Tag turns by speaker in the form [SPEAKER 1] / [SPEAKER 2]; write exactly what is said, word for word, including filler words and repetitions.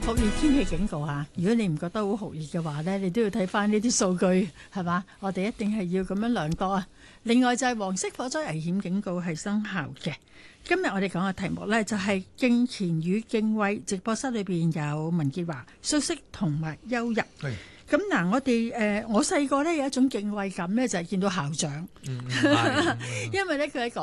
[SPEAKER 1] 酷熱天氣警告嚇，如果你唔覺得好酷熱嘅話咧，你都要睇翻呢啲數據係嘛？我哋一定係要咁樣量度啊。另外就係黃色火災危險警告係生效嘅。今日我哋講嘅題目呢，就係敬虔與敬畏。直播室裏邊有文潔華、蘇軾同埋邱日。咁嗱，我哋誒、呃，我細個咧有一種敬畏感咧，就係、是、見到校長，嗯、因為咧佢喺講